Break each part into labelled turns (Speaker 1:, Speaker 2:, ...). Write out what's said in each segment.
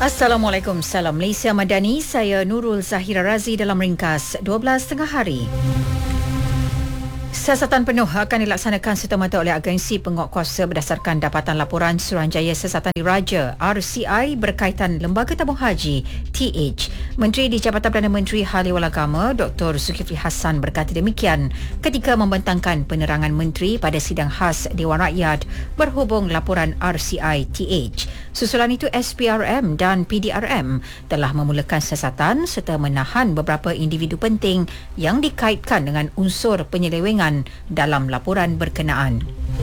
Speaker 1: Assalamualaikum, salam Malaysia Madani. Saya Nurul Zahira Razi dalam ringkas 12 tengah hari. Siasatan penuh akan dilaksanakan serta-merta oleh agensi penguatkuasa berdasarkan dapatan laporan Suruhanjaya Siasatan Diraja RCI berkaitan Lembaga Tabung Haji TH. Menteri di Jabatan Perdana Menteri Hal Ehwal Agama Dr. Zulkifli Hassan berkata demikian ketika membentangkan penerangan menteri pada sidang khas Dewan Rakyat berhubung laporan RCI TH. Susulan itu SPRM dan PDRM telah memulakan siasatan serta menahan beberapa individu penting yang dikaitkan dengan unsur penyelewengan dalam laporan berkenaan.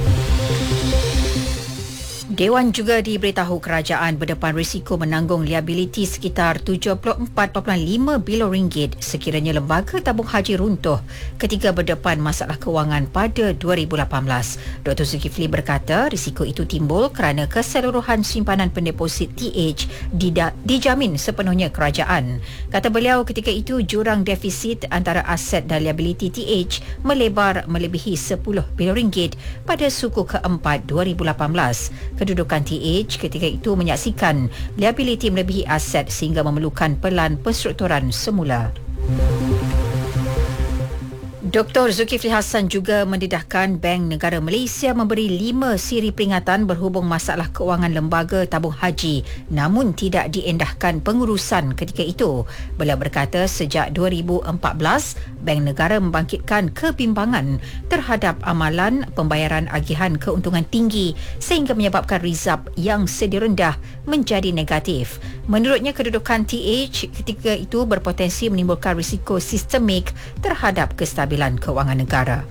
Speaker 1: Dewan juga diberitahu kerajaan berdepan risiko menanggung liabiliti sekitar 74.5 bilion ringgit sekiranya lembaga tabung haji runtuh ketika berdepan masalah kewangan pada 2018. Dr. Zulkifli berkata risiko itu timbul kerana keseluruhan simpanan pendeposit TH dijamin sepenuhnya kerajaan. Kata beliau ketika itu jurang defisit antara aset dan liabiliti TH melebar melebihi 10 bilion ringgit pada suku keempat 2018. Kedudukan TH ketika itu menyaksikan liabiliti melebihi aset sehingga memerlukan pelan penstrukturan semula. Dr. Zulkifli Hassan juga mendedahkan Bank Negara Malaysia memberi 5 siri peringatan berhubung masalah kewangan lembaga tabung haji namun tidak diendahkan pengurusan ketika itu. Beliau berkata sejak 2014 Bank Negara membangkitkan kebimbangan terhadap amalan pembayaran agihan keuntungan tinggi sehingga menyebabkan rizab yang sedia rendah menjadi negatif. Menurutnya kedudukan TH ketika itu berpotensi menimbulkan risiko sistemik terhadap kestabilan kewangan negara.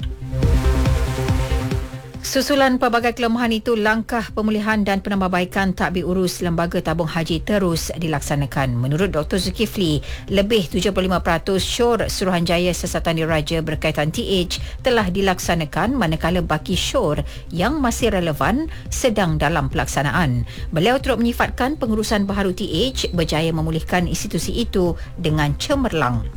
Speaker 1: Susulan pelbagai kelemahan itu, langkah pemulihan dan penambahbaikan tadbir urus lembaga tabung haji terus dilaksanakan. Menurut Dr. Zulkifli, lebih 75% syur Suruhanjaya Siasatan Diraja berkaitan TH telah dilaksanakan manakala baki syur yang masih relevan sedang dalam pelaksanaan. Beliau turut menyifatkan pengurusan baharu TH berjaya memulihkan institusi itu dengan cemerlang.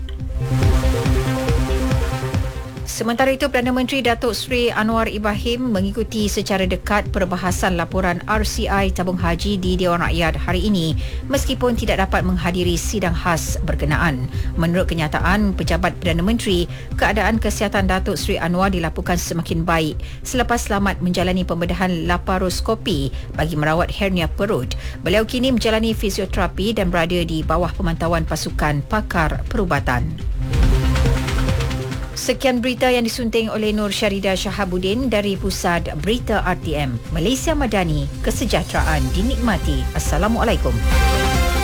Speaker 1: Sementara itu, Perdana Menteri Datuk Seri Anwar Ibrahim mengikuti secara dekat perbahasan laporan RCI Tabung Haji di Dewan Rakyat hari ini meskipun tidak dapat menghadiri sidang khas berkenaan. Menurut kenyataan Pejabat Perdana Menteri, keadaan kesihatan Datuk Seri Anwar dilaporkan semakin baik selepas selamat menjalani pembedahan laparoskopi bagi merawat hernia perut. Beliau kini menjalani fisioterapi dan berada di bawah pemantauan pasukan pakar perubatan. Sekian berita yang disunting oleh Nur Syarida Shahabuddin dari Pusat Berita RTM. Malaysia Madani, kesejahteraan dinikmati. Assalamualaikum.